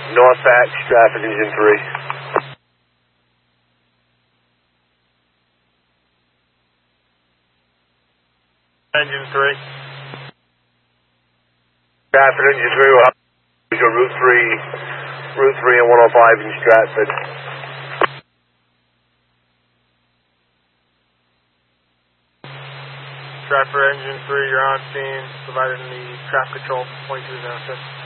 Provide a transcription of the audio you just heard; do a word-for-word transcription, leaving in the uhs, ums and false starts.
North Patch, traffic engine three. Engine three. Traffic engine three, we'll have to go Route three, Route three and one oh five in Stratford. Stratford engine three, you're on scene, providing the traffic control, twenty-two zero six.